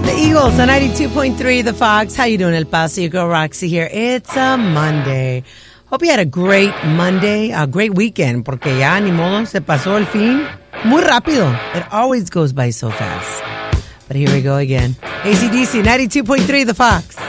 The Eagles on 92.3 The Fox. How you doing, El Paso? Your girl Roxy here. It's a Monday. Hope you had a great Monday, a great weekend, porque ya ni modo, se pasó el fin muy rápido. It always goes by so fast. But here we go again. AC/DC 92.3 The Fox.